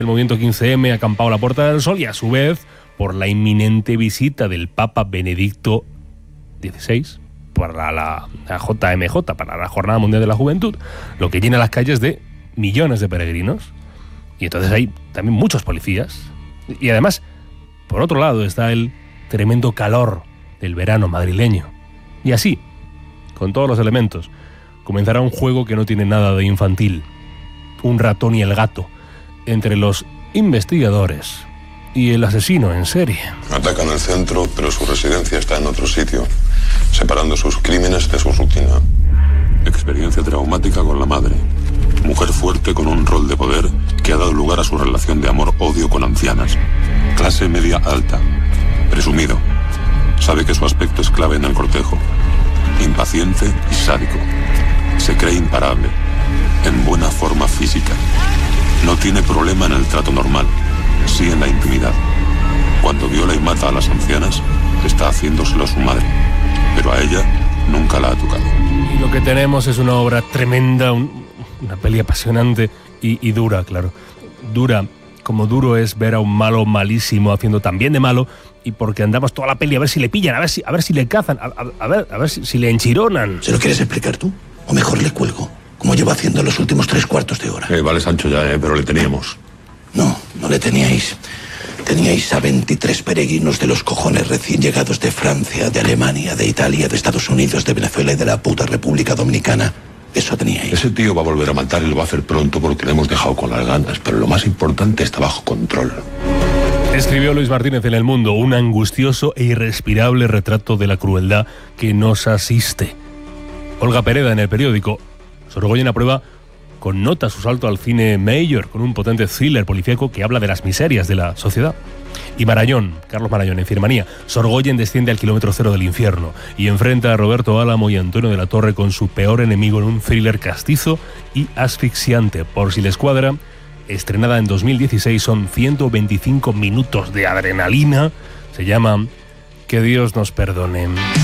El movimiento 15M ha acampado a la Puerta del Sol y, a su vez, por la inminente visita del Papa Benedicto XVI para la JMJ, para la Jornada Mundial de la Juventud, lo que llena las calles de millones de peregrinos. Y entonces hay también muchos policías. Y además, por otro lado, está el tremendo calor del verano madrileño. Y así, con todos los elementos, comenzará un juego que no tiene nada de infantil. Un ratón y el gato entre los investigadores y el asesino en serie. Atacan el centro, pero su residencia está en otro sitio, separando sus crímenes de su rutina. Experiencia traumática con la madre. Mujer fuerte con un rol de poder que ha dado lugar a su relación de amor-odio con ancianas. Clase media alta. Presumido. Sabe que su aspecto es clave en el cortejo. Impaciente y sádico. Se cree imparable. En buena forma física. No tiene problema en el trato normal. Sí en la intimidad. Cuando viola y mata a las ancianas, está haciéndoselo a su madre. Pero a ella nunca la ha tocado. Y lo que tenemos es una obra tremenda, una peli apasionante y dura, claro. Dura, como duro es ver a un malo malísimo haciendo también de malo, y porque andamos toda la peli a ver si le pillan, a ver si le cazan, a ver si le enchironan. ¿Se lo quieres explicar tú? O mejor le cuelgo, como llevo haciendo los últimos 3/4 de hora. Vale, Sancho, ya, pero le teníamos. No le teníais. Teníais a 23 peregrinos de los cojones recién llegados de Francia, de Alemania, de Italia, de Estados Unidos, de Venezuela y de la puta República Dominicana. Eso teníais. Ese tío va a volver a matar y lo va a hacer pronto porque le hemos dejado con las ganas, pero lo más importante está bajo control. Escribió Luis Martínez en El Mundo, un angustioso e irrespirable retrato de la crueldad que nos asiste. Olga Pereda en El Periódico. Sorogoyen aprueba con nota su salto al cine Major, con un potente thriller policíaco que habla de las miserias de la sociedad. Y Marañón, Carlos Marañón, en Firmanía. Sorogoyen desciende al kilómetro cero del infierno y enfrenta a Roberto Álamo y Antonio de la Torre con su peor enemigo en un thriller castizo y asfixiante. Por si les cuadra, estrenada en 2016, son 125 minutos de adrenalina. Se llama Que Dios nos perdone.